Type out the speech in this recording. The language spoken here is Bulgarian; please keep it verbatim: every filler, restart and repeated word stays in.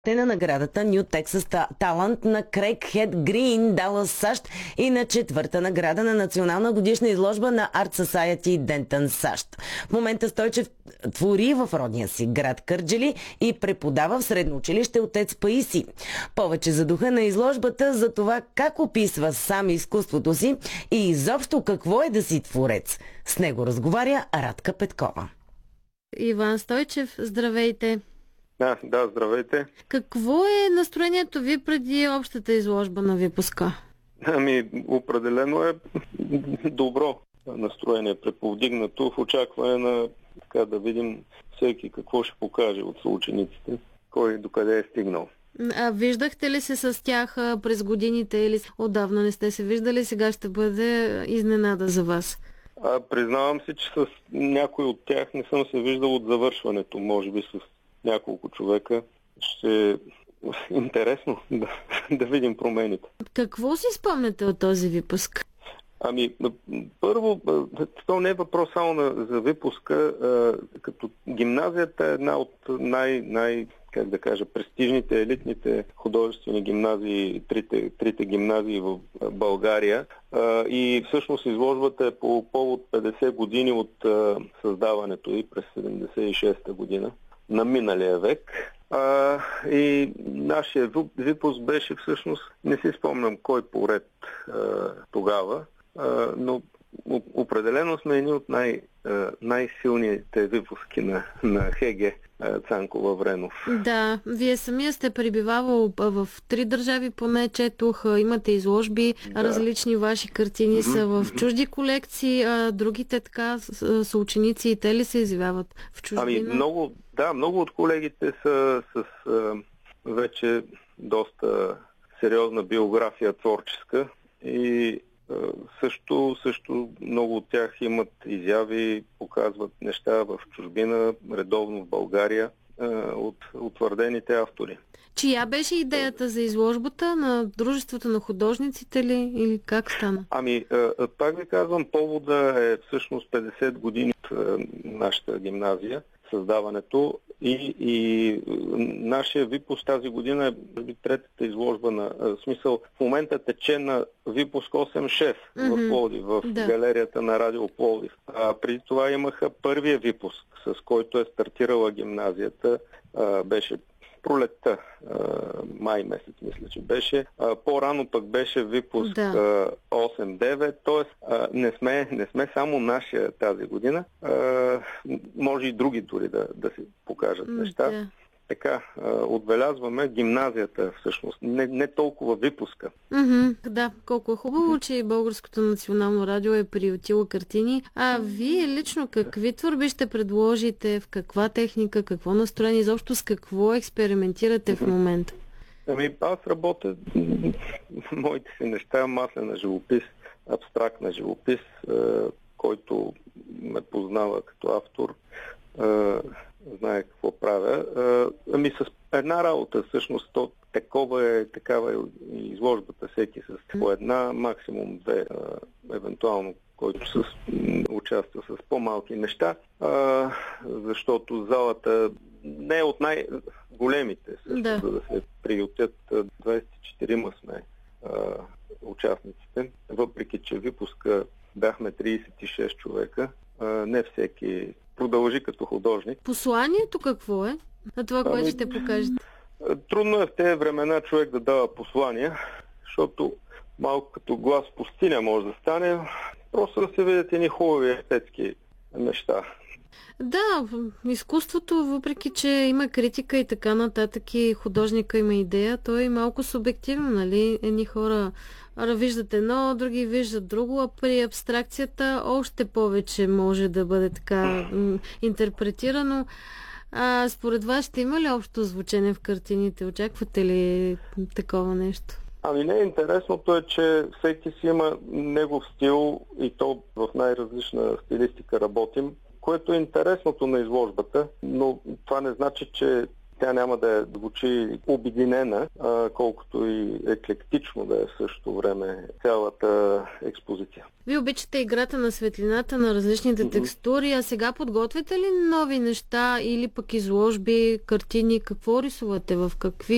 Те на наградата New Texas Talent на Крейг Хед Грин, Далас, САЩ и на четвърта награда на национална годишна изложба на Art Society Дентън, САЩ. В момента Стойчев твори в родния си град Кърджали и преподава в средно училище Отец Паисий. Повече за духа на изложбата, за това как описва сам изкуството си и изобщо какво е да си творец. С него разговаря Радка Петкова. Иван Стойчев, здравейте! Да, да, здравейте. Какво е настроението ви преди общата изложба на випуска? Ами, определено е добро настроение, преповдигнато в очакване на така да видим всеки какво ще покаже от съучениците, кой докъде е стигнал. А виждахте ли се с тях през годините или отдавна не сте се виждали? Сега ще бъде изненада за вас. А, признавам се, че с някой от тях не съм се виждал от завършването, може би с няколко човека. Ще е интересно да, да видим промените. Какво си спомняте от този випуск? Ами, първо, то не е въпрос само на, за випуска, а, като гимназията е една от най, най как да кажа, престижните, елитните художествени гимназии, трите, трите гимназии в България. А, и всъщност изложбата е по повод петдесет години от а, създаването и през седемдесет и шеста година на миналия век. А, и нашия випуск беше всъщност, не си спомням кой поред а, тогава, а, но определено сме едни от най, а, най-силните випуски на, на ХГ Цанко Лавренов. Да, вие самия сте пребивавал в три държави, поне четох, имате изложби, да. Различни ваши картини mm-hmm. са в чужди колекции, а другите така са ученици и те ли се изявяват в чужбина? Ами много, да, много от колегите са с а, вече доста сериозна биография творческа и Също, също много от тях имат изяви, показват неща в чужбина, редовно в България, от утвърдените автори. Чия беше идеята за изложбата? На Дружеството на художниците ли? Или как стана? Ами, пак ви казвам, повода е всъщност петдесет години от нашата гимназия, създаването и, и нашия випуск тази година е третата изложба на в смисъл. В момента тече на випуск осем шест mm-hmm. в Пловдив, в да. галерията на Радио Пловдив. А преди това имаха първия випуск, с който е стартирала гимназията. А, беше пролетта, май месец, мисля, че беше. По-рано пък беше випуск да. осем девет, т.е. не сме, не сме само нашия тази година. Може и други дори да, да си покажат неща. Да. Така, отбелязваме гимназията всъщност, не, не толкова випуска. Mm-hmm, да, колко е хубаво, че Българското национално радио е приютило картини. А вие лично какви творби ще предложите, в каква техника, какво настроение, изобщо с какво експериментирате в момента? Ами аз работя моите си неща, маслена живопис, абстрактна живопис, който ме познава като автор, знае какво правя. Ами с една работа, всъщност, то такова е, такава е изложбата, всеки с по една, максимум две, евентуално, който с, участва с по-малки неща, защото залата не е от най-големите, също, да. За да се приютят двадесет и четирима сме участниците, въпреки че випуска бяхме тридесет и шест човека, не всеки продължи като художник. Посланието какво е? На това, което ами, ще покажете? Трудно е в тези времена човек да дава послания, защото малко като глас в пустиня може да стане. Просто да се видят едни хубави естетски неща. Да, изкуството, въпреки че има критика и така нататък и художника има идея, то е малко субективно, нали? Едни хора виждат едно, други виждат друго, а при абстракцията още повече може да бъде така интерпретирано. А според вас ще има ли общо звучене в картините? Очаквате ли такова нещо? Ами не, интересното е, че всеки си има негов стил и то в най-различна стилистика работим, което е интересното на изложбата, но това не значи, че тя няма да звучи обединена, а, колкото и еклектично да е в същото време цялата експозиция. Вие обичате играта на светлината, на различните mm-hmm. текстури, а сега подготвяте ли нови неща или пък изложби, картини? Какво рисувате? В какви